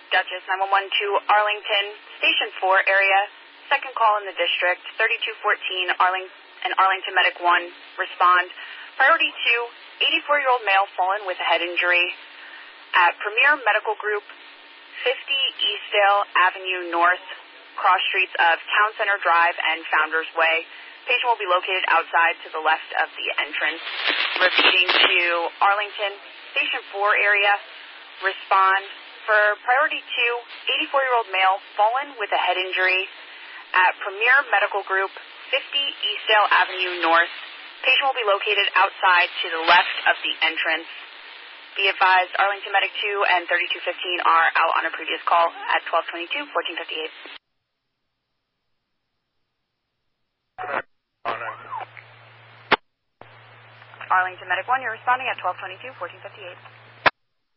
Dutchess 911 to Arlington, Station 4 area, second call in the district, 3214 Arlington Medic 1, respond. Priority 2, 84-year-old male fallen with a head injury at Premier Medical Group, 50 Eastdale Avenue North, cross streets of Town Center Drive and Founders Way. Patient will be located outside to the left of the entrance. Repeating to Arlington, Station 4 area, respond. For priority 2, 84-year-old male fallen with a head injury at Premier Medical Group, 50 Eastdale Avenue North. Patient will be located outside to the left of the entrance. Be advised, Arlington Medic 2 and 3215 are out on a previous call at 1222, 1458. Arlington Medic 1, you're responding at 1222, 1458.